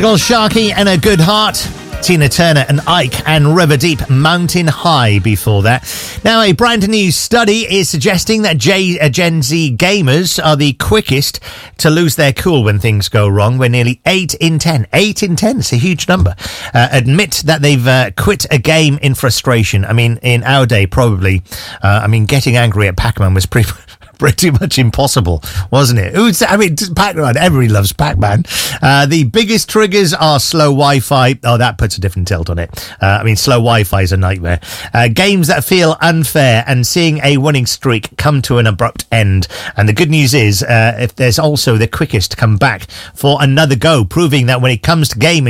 Well, Sharky and A Good Heart, Tina Turner and Ike and River Deep, Mountain High before that. Now, a brand new study is suggesting that Gen Z gamers are the quickest to lose their cool when things go wrong, where nearly 8 in 10, it's a huge number, admit that they've quit a game in frustration. I mean, in our day, probably, getting angry at Pac-Man was pretty much impossible, wasn't it? Pac-Man, everybody loves Pac-Man. The biggest triggers are slow Wi-Fi. Oh, that puts a different tilt on it. Slow Wi-Fi is a nightmare. Games that feel unfair and seeing a winning streak come to an abrupt end. And the good news is, if there's also the quickest to come back for another go, proving that when it comes to gaming,